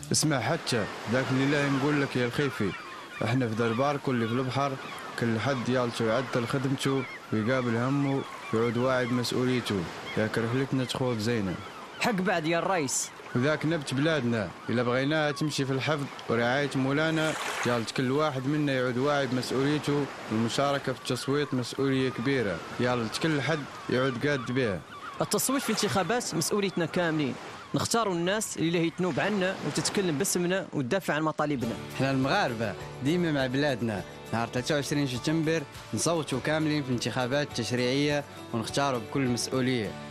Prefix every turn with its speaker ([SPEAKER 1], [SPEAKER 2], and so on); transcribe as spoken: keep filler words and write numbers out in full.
[SPEAKER 1] اسمع حتى ذاك اللي لا نقول لك يا الخيفي، احنا في دربار كل في البحر كل حد يالشو يعدل خدمته ويقابل همه ويعود واعي بمسؤوليته. ذاك رحلتنا تخوض زينة
[SPEAKER 2] حق بعد يا الرئيس.
[SPEAKER 1] وذاك نبت بلادنا إلا بغيناها تمشي في الحفظ ورعاية مولانا يالت كل واحد منا يعود واعي بمسؤوليته، والمشاركة في التصويت مسؤولية كبيرة يالت كل حد يعود قاد بها.
[SPEAKER 2] التصويت في الانتخابات مسؤوليتنا كاملين، نختاروا الناس اللي هي تنوب عنا وتتكلم باسمنا وتدافع عن مطالبنا.
[SPEAKER 3] احنا المغاربة ديما مع بلادنا. نهار ثلاثة وعشرين سبتمبر نصوتوا كاملين في الانتخابات التشريعية ونختاروا بكل مسؤولية.